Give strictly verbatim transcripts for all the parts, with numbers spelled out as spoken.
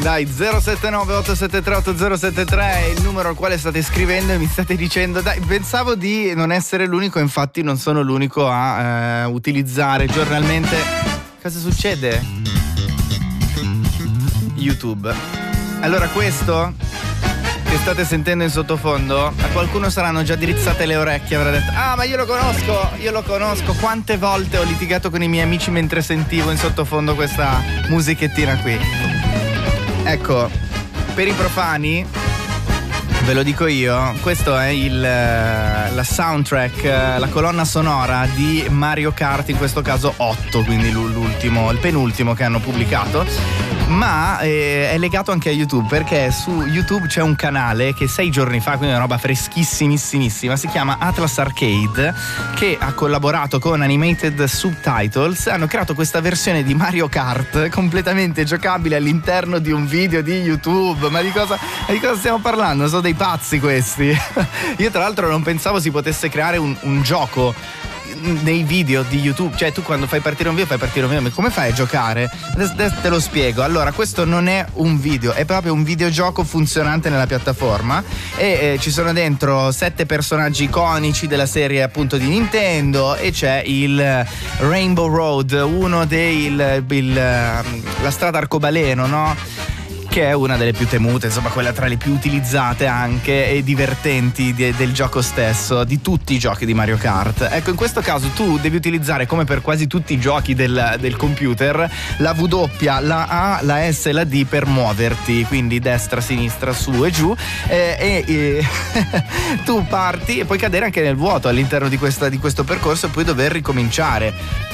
Dai, zero sette nove otto sette tre otto zero sette tre è il numero al quale state scrivendo e mi state dicendo, dai, pensavo di non essere l'unico, infatti non sono l'unico a eh, utilizzare giornalmente. Cosa succede? YouTube. Allora questo che state sentendo in sottofondo, a qualcuno saranno già drizzate le orecchie, avrà detto ah ma io lo conosco, io lo conosco. Quante volte ho litigato con i miei amici mentre sentivo in sottofondo questa musichettina qui. Ecco, per i profani ve lo dico io, questo è il la soundtrack, la colonna sonora di Mario Kart, in questo caso otto, quindi l'ultimo, il penultimo che hanno pubblicato. Ma eh, è legato anche a YouTube, perché su YouTube c'è un canale che sei giorni fa, quindi è una roba freschissimissimissima, si chiama Atlas Arcade, che ha collaborato con Animated Subtitles, hanno creato questa versione di Mario Kart completamente giocabile all'interno di un video di YouTube. Ma di cosa, di cosa stiamo parlando? Sono dei pazzi questi. Io tra l'altro non pensavo si potesse creare un, un gioco nei video di YouTube, cioè tu quando fai partire un video fai partire un video, ma come fai a giocare? Adesso, adesso te lo spiego. Allora, questo non è un video, è proprio un videogioco funzionante nella piattaforma e eh, ci sono dentro sette personaggi iconici della serie appunto di Nintendo e c'è il Rainbow Road, uno dei il, il, la strada arcobaleno, no? Che è una delle più temute, insomma quella tra le più utilizzate anche e divertenti di, del gioco stesso, di tutti i giochi di Mario Kart. Ecco, in questo caso tu devi utilizzare, come per quasi tutti i giochi del, del computer, la W, la A, la S e la D per muoverti, quindi destra, sinistra, su e giù, eh, e, e tu parti e puoi cadere anche nel vuoto all'interno di, questa, di questo percorso e poi dover ricominciare.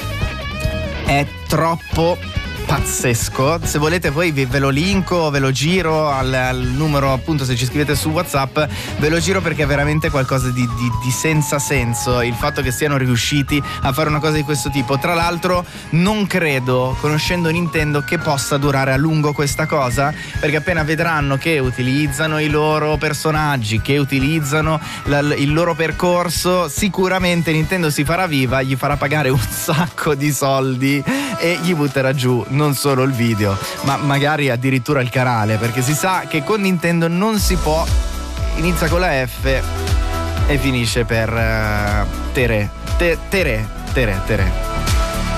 È troppo pazzesco. Se volete poi ve lo linko, ve lo giro al, al numero, appunto, se ci scrivete su WhatsApp ve lo giro, perché è veramente qualcosa di, di, di senza senso il fatto che siano riusciti a fare una cosa di questo tipo. Tra l'altro non credo, conoscendo Nintendo, che possa durare a lungo questa cosa, perché appena vedranno che utilizzano i loro personaggi, che utilizzano la, il loro percorso, sicuramente Nintendo si farà viva, gli farà pagare un sacco di soldi e gli butterà giù non solo il video, ma magari addirittura il canale, perché si sa che con Nintendo non si può, inizia con la F e finisce per uh, tere, te, tere, tere, tere.